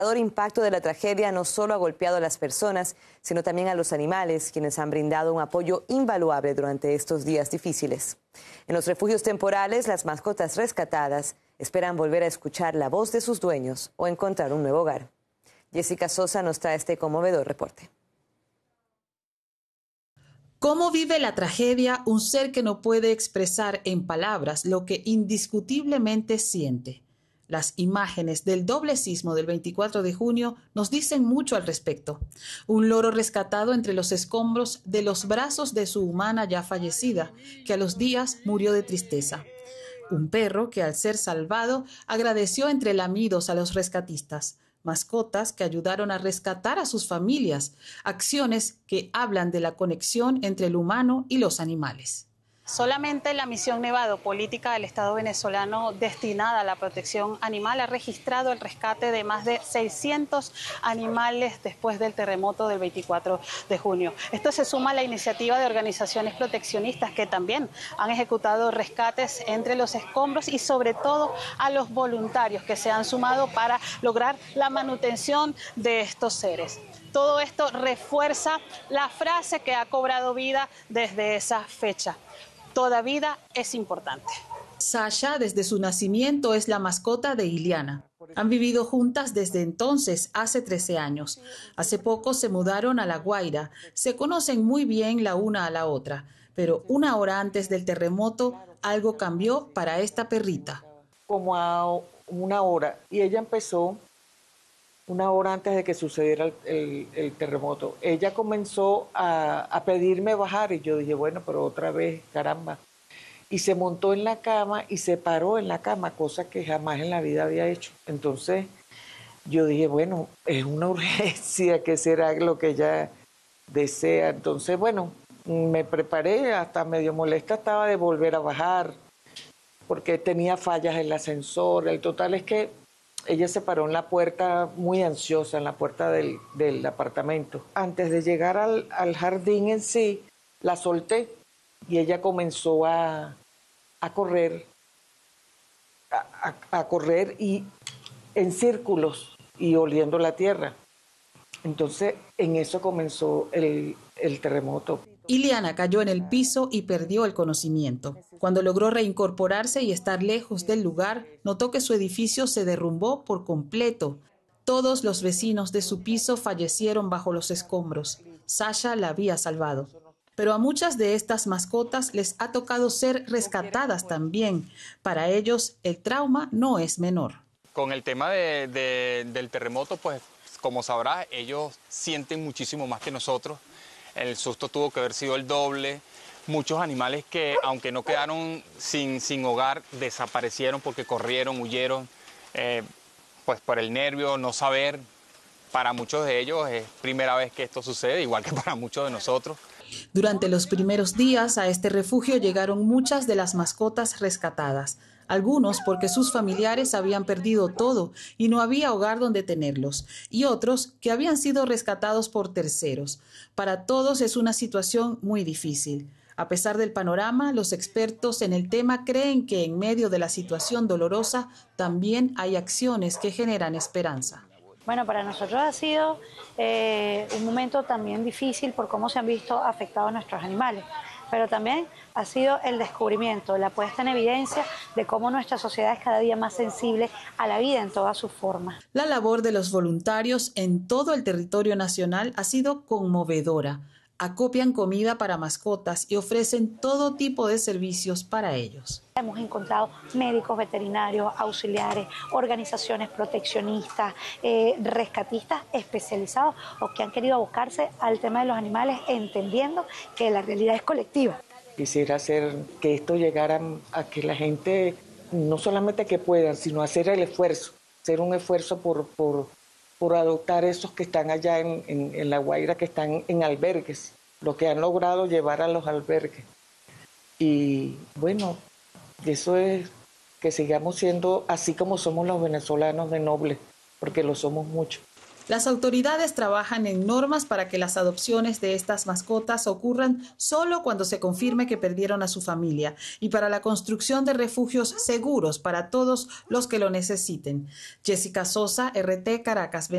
El impacto de la tragedia no solo ha golpeado a las personas, sino también a los animales, quienes han brindado un apoyo invaluable durante estos días difíciles. En los refugios temporales, las mascotas rescatadas esperan volver a escuchar la voz de sus dueños o encontrar un nuevo hogar. Jessica Sosa nos trae este conmovedor reporte. ¿Cómo vive la tragedia un ser que no puede expresar en palabras lo que indiscutiblemente siente? Las imágenes del doble sismo del 24 de junio nos dicen mucho al respecto. Un loro rescatado entre los escombros de los brazos de su humana ya fallecida, que a los días murió de tristeza. Un perro que al ser salvado agradeció entre lamidos a los rescatistas. Mascotas que ayudaron a rescatar a sus familias. Acciones que hablan de la conexión entre el humano y los animales. Solamente la misión Nevado, política del Estado venezolano destinada a la protección animal, ha registrado el rescate de más de 600 animales después del terremoto del 24 de junio. Esto se suma a la iniciativa de organizaciones proteccionistas que también han ejecutado rescates entre los escombros y sobre todo a los voluntarios que se han sumado para lograr la manutención de estos seres. Todo esto refuerza la frase que ha cobrado vida desde esa fecha. Toda vida es importante. Sasha, desde su nacimiento, es la mascota de Iliana. Han vivido juntas desde entonces, hace 13 años. Hace poco se mudaron a La Guaira. Se conocen muy bien la una a la otra. Pero una hora antes del terremoto, algo cambió para esta perrita. Como a una hora. Y ella empezó una hora antes de que sucediera el terremoto. Ella comenzó a pedirme bajar y yo dije, bueno, pero otra vez, caramba. Y se montó en la cama y se paró en la cama, cosa que jamás en la vida había hecho. Entonces yo dije, bueno, es una urgencia, ¿qué será lo que ella desea? Entonces, bueno, me preparé, hasta medio molesta estaba de volver a bajar, porque tenía fallas en el ascensor. El total es que ella se paró en la puerta muy ansiosa, en la puerta del apartamento. Antes de llegar al jardín en sí, la solté y ella comenzó a correr, a correr y en círculos y oliendo la tierra. Entonces, en eso comenzó el terremoto. Iliana cayó en el piso y perdió el conocimiento. Cuando logró reincorporarse y estar lejos del lugar, notó que su edificio se derrumbó por completo. Todos los vecinos de su piso fallecieron bajo los escombros. Sasha la había salvado. Pero a muchas de estas mascotas les ha tocado ser rescatadas también. Para ellos, el trauma no es menor. Con el tema del terremoto, pues, como sabrás, ellos sienten muchísimo más que nosotros. El susto tuvo que haber sido el doble. Muchos animales que, aunque no quedaron sin hogar, desaparecieron porque corrieron, huyeron, pues por el nervio, no saber. Para muchos de ellos es primera vez que esto sucede, igual que para muchos de nosotros. Durante los primeros días a este refugio llegaron muchas de las mascotas rescatadas. Algunos porque sus familiares habían perdido todo y no había hogar donde tenerlos, y otros que habían sido rescatados por terceros. Para todos es una situación muy difícil. A pesar del panorama, los expertos en el tema creen que en medio de la situación dolorosa también hay acciones que generan esperanza. Bueno, para nosotros ha sido un momento también difícil por cómo se han visto afectados nuestros animales, pero también ha sido el descubrimiento, la puesta en evidencia de cómo nuestra sociedad es cada día más sensible a la vida en todas sus formas. La labor de los voluntarios en todo el territorio nacional ha sido conmovedora. Acopian comida para mascotas y ofrecen todo tipo de servicios para ellos. Hemos encontrado médicos veterinarios, auxiliares, organizaciones proteccionistas, rescatistas especializados o que han querido abocarse al tema de los animales entendiendo que la realidad es colectiva. Quisiera hacer que esto llegara a que la gente, no solamente que puedan, sino hacer el esfuerzo, hacer un esfuerzo por adoptar esos que están allá en La Guaira, que están en albergues, lo que han logrado llevar a los albergues. Y bueno, eso es que sigamos siendo así como somos los venezolanos de nobles, porque lo somos mucho. Las autoridades trabajan en normas para que las adopciones de estas mascotas ocurran solo cuando se confirme que perdieron a su familia y para la construcción de refugios seguros para todos los que lo necesiten. Jessica Sosa, RT, Caracas, Venezuela.